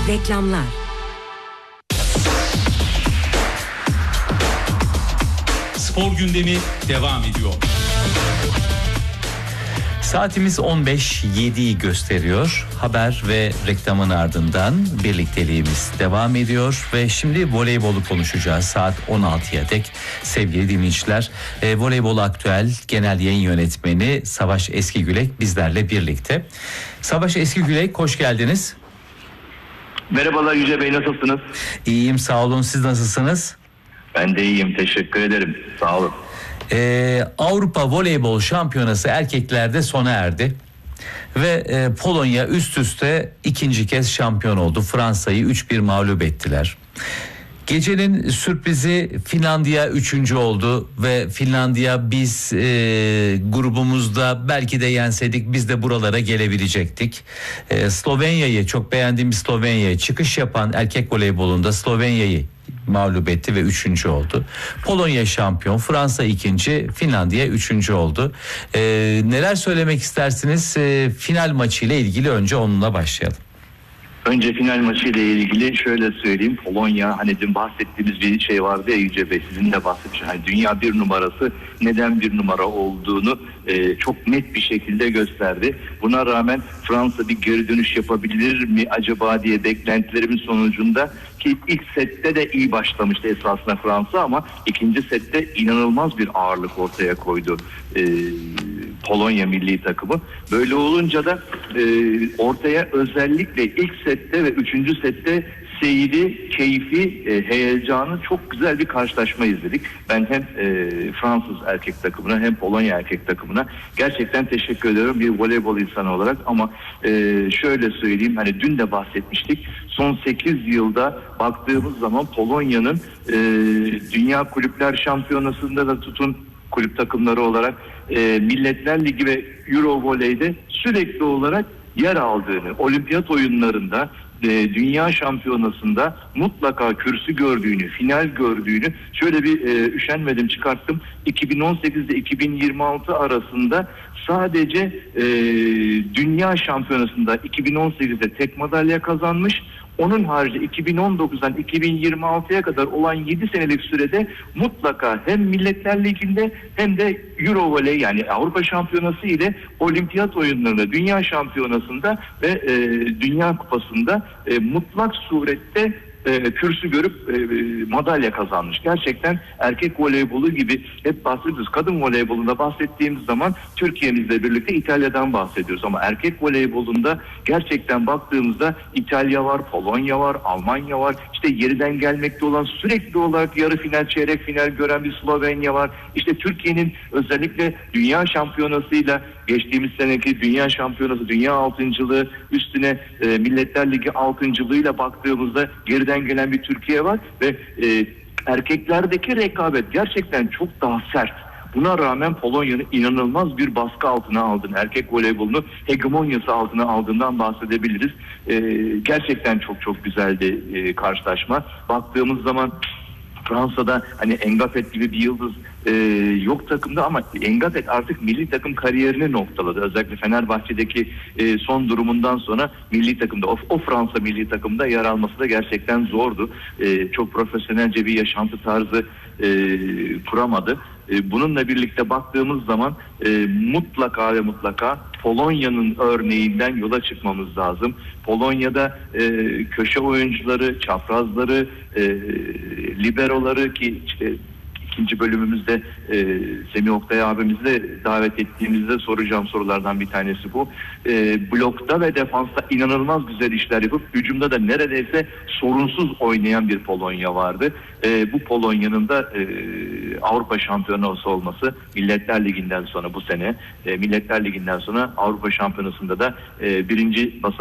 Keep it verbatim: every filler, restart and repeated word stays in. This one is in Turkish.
Reklamlar. Spor gündemi devam ediyor. Saatimiz on beş yediyi gösteriyor. Haber ve reklamın ardından birlikteliğimiz devam ediyor ve şimdi voleybolu konuşacağız saat on altıya dek. Sevgili dinleyiciler, e, Voleybol Aktüel Genel Yayın Yönetmeni Savaş Eskigülek bizlerle birlikte. Savaş Eskigülek, hoş geldiniz. Merhabalar Yüce Bey, nasılsınız? İyiyim, sağ olun, siz nasılsınız? Ben de iyiyim, teşekkür ederim, sağ olun. Ee, Avrupa Voleybol Şampiyonası erkeklerde sona erdi ve e, Polonya üst üste ikinci kez şampiyon oldu. Fransa'yı üç bir mağlup ettiler. Gecenin sürprizi Finlandiya üçüncü oldu ve Finlandiya biz e, grubumuzda belki de yenseydik biz de buralara gelebilecektik. E, Slovenya'yı, çok beğendiğim Slovenya'yı, çıkış yapan erkek voleybolunda Slovenya'yı mağlup etti ve üçüncü oldu. Polonya şampiyon, Fransa ikinci, Finlandiya üçüncü oldu. Ee, neler söylemek istersiniz? Ee, final maçı ile ilgili önce onunla başlayalım. Önce final maçı ile ilgili şöyle söyleyeyim. Polonya, hani dün bahsettiğimiz bir şey vardı ya Yüce Bey, sizin de bahsetmişsiniz. Hani dünya bir numarası neden bir numara olduğunu e, çok net bir şekilde gösterdi. Buna rağmen Fransa bir geri dönüş yapabilir mi acaba diye beklentilerimin sonucunda, ki ilk sette de iyi başlamıştı esasında Fransa ama ikinci sette inanılmaz bir ağırlık ortaya koydu e, Polonya milli takımı. Böyle olunca da e, ortaya özellikle ilk sette ve üçüncü sette seyri, keyfi, e, heyecanı, çok güzel bir karşılaşma izledik. Ben hem e, Fransız erkek takımına hem Polonya erkek takımına gerçekten teşekkür ediyorum bir voleybol insanı olarak. Ama e, şöyle söyleyeyim, hani dün de bahsetmiştik. Son sekiz yılda baktığımız zaman Polonya'nın e, Dünya Kulüpler Şampiyonası'nda da tutun kulüp takımları olarak e, Milletler Ligi ve Euro Voley'de sürekli olarak yer aldığını, olimpiyat oyunlarında, e, dünya şampiyonasında mutlaka kürsü gördüğünü, final gördüğünü, şöyle bir e, üşenmedim çıkarttım. iki bin on sekiz ile iki bin yirmi altı arasında sadece e, dünya şampiyonasında iki bin on sekizde tek madalya kazanmış. Onun harici iki bin on dokuzdan iki bin yirmi altıya kadar olan yedi senelik sürede mutlaka hem Milletler Ligi'nde hem de Euro Voley, yani Avrupa Şampiyonası ile olimpiyat oyunlarında, dünya şampiyonasında ve e, dünya kupasında e, mutlak surette e, kürsü görüp e, madalya kazanmış. Gerçekten erkek voleybolu gibi hep bahsediyoruz. Kadın voleybolunda bahsettiğimiz zaman Türkiye'mizle birlikte İtalya'dan bahsediyoruz. Ama erkek voleybolunda gerçekten baktığımızda İtalya var, Polonya var, Almanya var. İşte yeriden gelmekte olan, sürekli olarak yarı final, çeyrek final gören bir Slovenya var. İşte Türkiye'nin özellikle dünya şampiyonasıyla, geçtiğimiz seneki dünya şampiyonası, dünya altıncılığı üstüne e, Milletler Ligi altıncılığıyla baktığımızda geriden gelen bir Türkiye var ve e, erkeklerdeki rekabet gerçekten çok daha sert. Buna rağmen Polonya'nın inanılmaz bir baskı altına aldığını, erkek voleybolunu hegemonyası altına aldığından bahsedebiliriz. E, gerçekten çok çok güzeldi e, karşılaşma. Baktığımız zaman Fransa'da hani Engafet gibi bir yıldız e, yok takımda ama Engafet artık milli takım kariyerini noktaladı. Özellikle Fenerbahçe'deki e, son durumundan sonra milli takımda, o, o Fransa milli takımda yer alması da gerçekten zordu. E, çok profesyonelce bir yaşantı tarzı e, kuramadı. E, bununla birlikte baktığımız zaman e, mutlaka ve mutlaka Polonya'nın örneğinden yola çıkmamız lazım. Polonya'da e, köşe oyuncuları, çaprazları, e, liberoları, ki işte ikinci bölümümüzde e, Semih Oktay abimizle davet ettiğimizde soracağım sorulardan bir tanesi bu. E, blokta ve defansta inanılmaz güzel işler yapıp hücumda da neredeyse sorunsuz oynayan bir Polonya vardı. E, bu Polonya'nın da e, Avrupa Şampiyonası olması, Milletler Ligi'nden sonra bu sene e, Milletler Ligi'nden sonra Avrupa Şampiyonası'nda da e, birinci basa